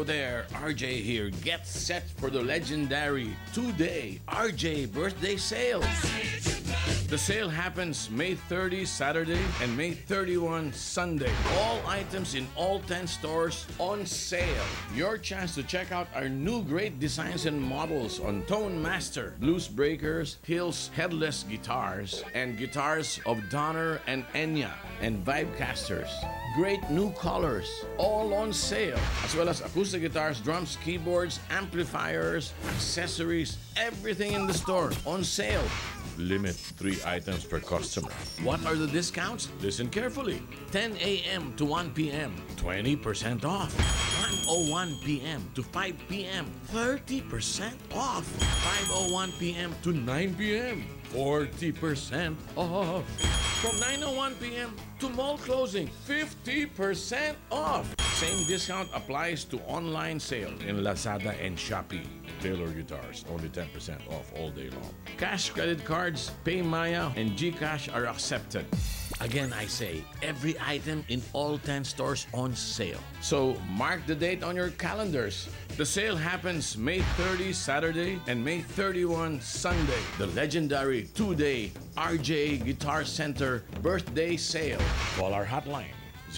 Hello there, RJ here. Get set for the legendary two-day RJ birthday sale. The sale happens May 30 Saturday and May 31 Sunday. All items in all 10 stores on sale. Your chance to check out our new great designs and models on Tone Master, Blues Breakers, Hills headless guitars, and guitars of Donner and Enya, and Vibecasters. Great new colors, all on sale, as well as acoustic guitars, drums, keyboards, amplifiers, accessories, everything in the store on sale. Limit 3 items per customer. What are the discounts? Listen carefully. 10 a.m. to 1 p.m., 20% off. 1:01 p.m. to 5 p.m., 30% off. 5:01 p.m. to 9 p.m., 40% off. From 9:01 p.m. to mall closing, 50% off. Same discount applies to online sale in Lazada and Shopee. Taylor Guitars, only 10% off all day long. Cash, credit cards, PayMaya, and GCash are accepted. Again, I say, every item in all 10 stores on sale. So mark the date on your calendars. The sale happens May 30 Saturday and May 31 Sunday. The legendary two-day RJ Guitar Center birthday sale. Call our hotline.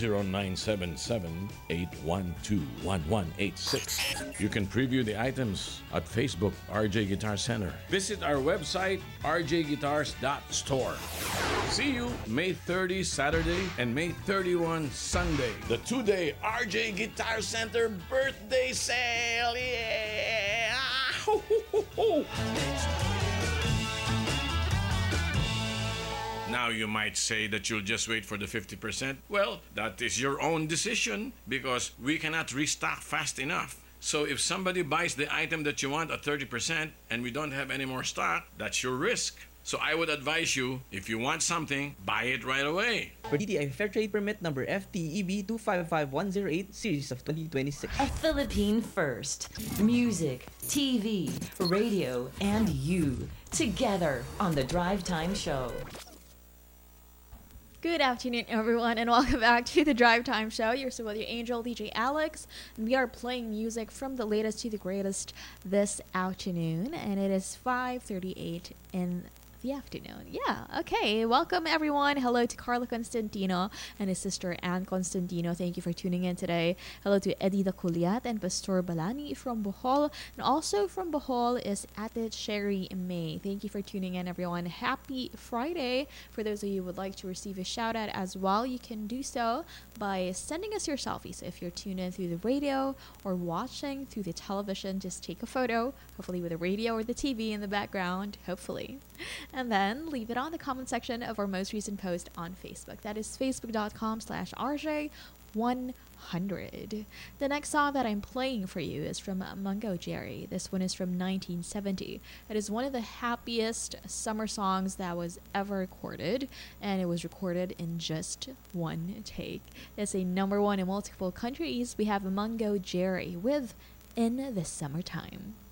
0977-812-1186. You can preview the items at Facebook RJ Guitar Center. Visit our website rjguitars.store. See you May 30 Saturday and May 31 Sunday. The two-day RJ Guitar Center birthday sale. Yeah! Now you might say that you'll just wait for the 50%. Well, that is your own decision because we cannot restock fast enough. So if somebody buys the item that you want at 30% and we don't have any more stock, that's your risk. So I would advise you, if you want something, buy it right away. For DTI Fair Trade Permit number FTEB 255108 series of 2026. A Philippine first. Music, TV, radio, and you. Together on the Drive Time Show. Good afternoon, everyone, and welcome back to the Drive Time Show. You're still with your angel, DJ Alex, and we are playing music from the latest to the greatest this afternoon, and it is 5:38 in the afternoon. Yeah, okay. Welcome, everyone. Hello to Carlo Constantino and his sister Anne Constantino. Thank you for tuning in today. Hello to Eddie Daculiat and Pastor Balani from Bohol. And also from Bohol is Ate Sherry May. Thank you for tuning in, everyone. Happy Friday. For those of you who would like to receive a shout out as well, you can do so by sending us your selfies. So if you're tuned in through the radio or watching through the television, just take a photo, hopefully with the radio or the TV in the background, hopefully. And then leave it on the comment section of our most recent post on Facebook. That is facebook.com/RJ100. The next song that I'm playing for you is from Mungo Jerry. This one is from 1970. It is one of the happiest summer songs that was ever recorded, and it was recorded in just one take. It's a number one in multiple countries. We have Mungo Jerry with In the Summertime.